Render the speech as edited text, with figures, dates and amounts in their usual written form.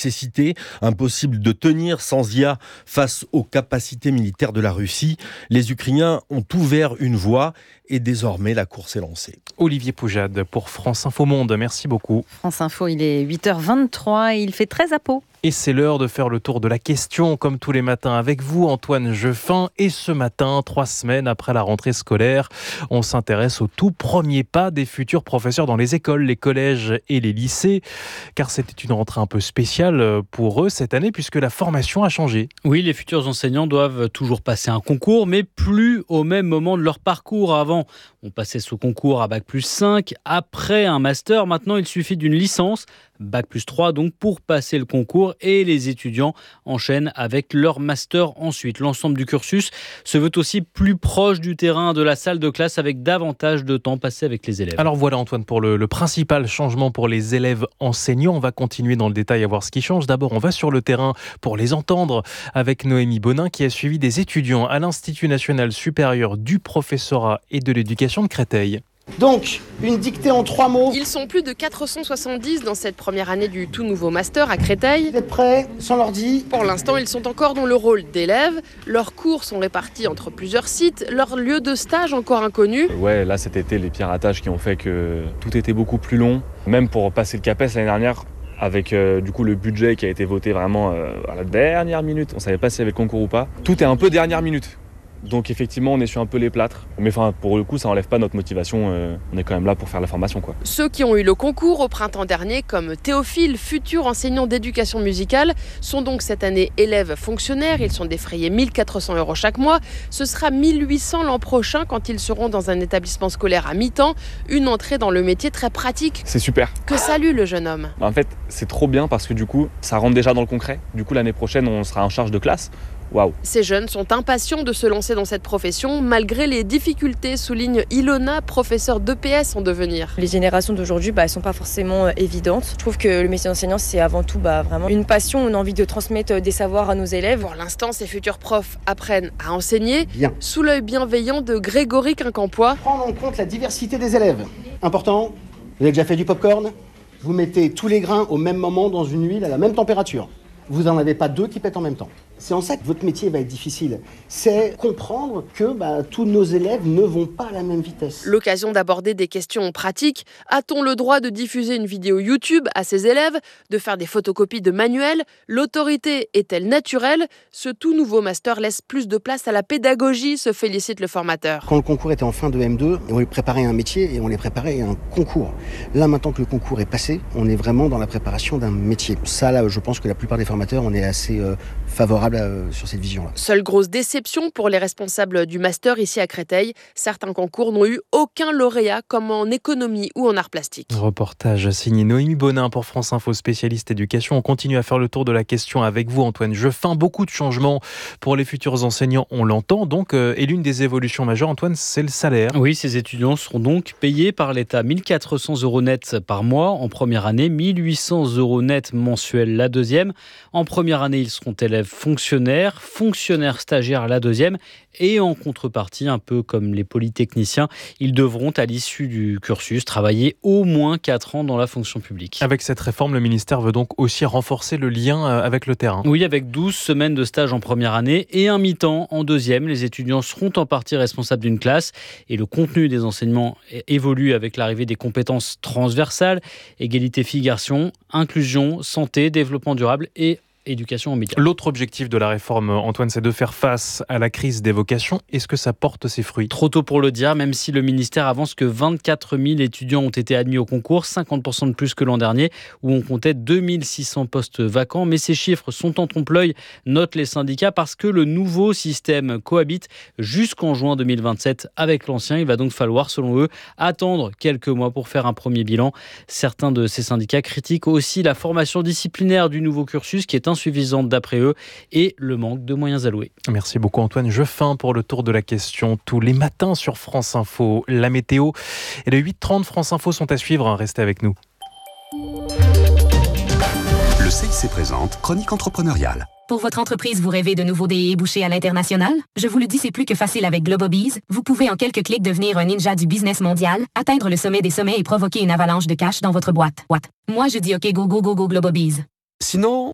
nécessité. Impossible de tenir sans IA face aux capacités militaires de la Russie. Les Ukrainiens ont ouvert une voie et désormais la course est lancée. Olivier Poujade pour France Info Monde, merci beaucoup. France Info, il est 8h23 et il fait très à peau. Et c'est l'heure de faire le tour de la question, comme tous les matins avec vous, Antoine Jeffin. Et ce matin, 3 semaines après la rentrée scolaire, on s'intéresse au tout premier pas des futurs professeurs dans les écoles, les collèges et les lycées. Car c'était une rentrée un peu spéciale pour eux cette année, puisque la formation a changé. Oui, les futurs enseignants doivent toujours passer un concours, mais plus au même moment de leur parcours. Avant, on passait ce concours à Bac+5. Après un master, maintenant, il suffit d'une licence. Bac+3 donc pour passer le concours et les étudiants enchaînent avec leur master ensuite. L'ensemble du cursus se veut aussi plus proche du terrain, de la salle de classe, avec davantage de temps passé avec les élèves. Alors voilà Antoine pour le principal changement pour les élèves enseignants. On va continuer dans le détail à voir ce qui change. D'abord on va sur le terrain pour les entendre avec Noémie Bonin qui a suivi des étudiants à l'Institut national supérieur du professorat et de l'éducation de Créteil. Donc, une dictée en 3 mots. Ils sont plus de 470 dans cette première année du tout nouveau master à Créteil. Vous êtes prêts, sans l'ordi? Pour l'instant, ils sont encore dans le rôle d'élèves. Leurs cours sont répartis entre plusieurs sites. Leur lieu de stage encore inconnu. Ouais, là cet été, les piratages qui ont fait que tout était beaucoup plus long. Même pour passer le CAPES l'année dernière, avec du coup le budget qui a été voté vraiment à la dernière minute. On savait pas s'il y avait le concours ou pas. Tout est un peu dernière minute. Donc effectivement, on est sur un peu les plâtres. Mais pour le coup, ça n'enlève pas notre motivation. On est quand même là pour faire la formation, quoi. Ceux qui ont eu le concours au printemps dernier, comme Théophile, futur enseignant d'éducation musicale, sont donc cette année élèves fonctionnaires. Ils sont défrayés 1 400 € chaque mois. Ce sera 1 800 l'an prochain quand ils seront dans un établissement scolaire à mi-temps. Une entrée dans le métier très pratique. C'est super. Que salue le jeune homme. En fait, c'est trop bien parce que du coup, ça rentre déjà dans le concret. Du coup, l'année prochaine, on sera en charge de classe. Waouh. Ces jeunes sont impatients de se lancer dans cette profession, malgré les difficultés, souligne Ilona, professeure d'EPS en devenir. Les générations d'aujourd'hui, elles sont pas forcément évidentes. Je trouve que le métier d'enseignant, c'est avant tout vraiment une passion. On a envie de transmettre des savoirs à nos élèves. Pour l'instant, ces futurs profs apprennent à enseigner, Bien. Sous l'œil bienveillant de Grégory Quincampoix. Prendre en compte la diversité des élèves. Important, vous avez déjà fait du popcorn? Vous mettez tous les grains au même moment dans une huile à la même température. Vous n'en avez pas 2 qui pètent en même temps. C'est en ça que votre métier va être difficile. C'est comprendre que tous nos élèves ne vont pas à la même vitesse. L'occasion d'aborder des questions pratiques. A-t-on le droit de diffuser une vidéo YouTube à ses élèves, de faire des photocopies de manuels? L'autorité est-elle naturelle? Ce tout nouveau master laisse plus de place à la pédagogie, se félicite le formateur. Quand le concours était en fin de M2, on les préparait à un métier et on les préparait à un concours. Là, maintenant que le concours est passé, on est vraiment dans la préparation d'un métier. Ça, là, je pense que la plupart des formateurs, on est assez favorable sur cette vision-là. Seule grosse déception pour les responsables du master ici à Créteil. Certains concours n'ont eu aucun lauréat, comme en économie ou en arts plastiques. Reportage signé Noémie Bonin pour France Info, spécialiste éducation. On continue à faire le tour de la question avec vous, Antoine Jeffin. Beaucoup de changements pour les futurs enseignants, on l'entend donc. Et l'une des évolutions majeures, Antoine, c'est le salaire. Oui, ces étudiants seront donc payés par l'État 1 400 € net par mois en première année, 1 800 € net mensuels la deuxième. En première année, ils seront élèves fonctionnaires stagiaires la deuxième. Et en contrepartie, un peu comme les polytechniciens, ils devront à l'issue du cursus travailler au moins 4 ans dans la fonction publique. Avec cette réforme, le ministère veut donc aussi renforcer le lien avec le terrain. Oui, avec 12 semaines de stage en première année et un mi-temps en deuxième. Les étudiants seront en partie responsables d'une classe et le contenu des enseignements évolue avec l'arrivée des compétences transversales, égalité filles-garçons, inclusion, santé, développement durable et éducation aux médias. L'autre objectif de la réforme, Antoine, c'est de faire face à la crise des vocations. Est-ce que ça porte ses fruits? Trop tôt pour le dire, même si le ministère avance que 24 000 étudiants ont été admis au concours, 50% de plus que l'an dernier, où on comptait 2600 postes vacants. Mais ces chiffres sont en trompe-l'œil, notent les syndicats, parce que le nouveau système cohabite jusqu'en juin 2027 avec l'ancien. Il va donc falloir, selon eux, attendre quelques mois pour faire un premier bilan. Certains de ces syndicats critiquent aussi la formation disciplinaire du nouveau cursus, qui est insuffisante d'après eux, et le manque de moyens alloués. Merci beaucoup Antoine Jeffin pour le tour de la question tous les matins sur France Info. La météo et le 8h30 France Info sont à suivre. Restez avec nous. Le CIC présente Chronique entrepreneuriale. Pour votre entreprise, vous rêvez de nouveaux débouchés à l'international? Je vous le dis, c'est plus que facile avec Globobees. Vous pouvez en quelques clics devenir un ninja du business mondial, atteindre le sommet des sommets et provoquer une avalanche de cash dans votre boîte. Moi, je dis OK, go, go, go, go, Globobees. Sinon,